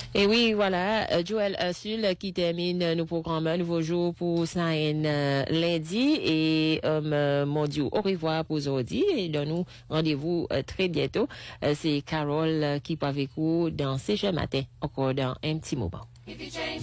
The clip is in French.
Et oui, voilà, Joël Sul qui termine nos programmes un nouveau jour pour ça lundi et mon Dieu, au revoir pour aujourd'hui et donne-nous rendez-vous très bientôt. C'est Carole qui est avec vous dans ces jeux matin, encore dans un petit moment.